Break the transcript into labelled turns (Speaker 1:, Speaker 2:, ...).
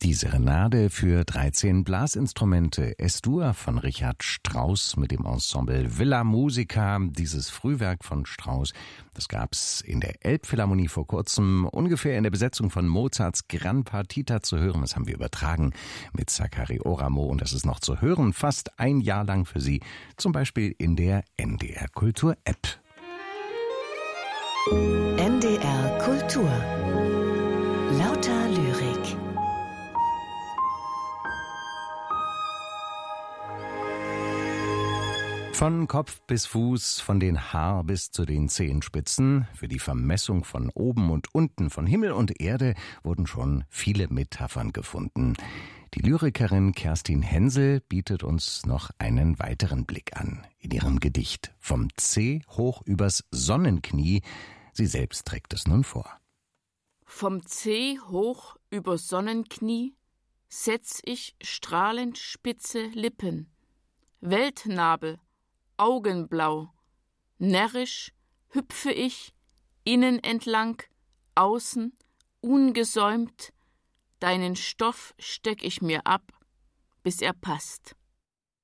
Speaker 1: Die Serenade für 13 Blasinstrumente Es-Dur von Richard Strauss mit dem Ensemble Villa Musica. Dieses Frühwerk von Strauss, das gab's in der Elbphilharmonie vor kurzem, ungefähr in der Besetzung von Mozarts Gran Partita zu hören. Das haben wir übertragen mit Zachary Oramo und das ist noch zu hören, fast ein Jahr lang für Sie, zum Beispiel in der NDR Kultur App.
Speaker 2: NDR Kultur. Lauter Lyrik.
Speaker 1: Von Kopf bis Fuß, von den Haar bis zu den Zehenspitzen, für die Vermessung von oben und unten, von Himmel und Erde wurden schon viele Metaphern gefunden. Die Lyrikerin Kerstin Hensel bietet uns noch einen weiteren Blick an. In ihrem Gedicht Vom Zeh hoch übers Sonnenknie. Sie selbst trägt es nun vor.
Speaker 3: Vom Zeh hoch übers Sonnenknie setz ich strahlend spitze Lippen, Weltnabel, Augenblau, närrisch hüpfe ich, innen entlang, außen, ungesäumt, deinen Stoff steck ich mir ab, bis er passt.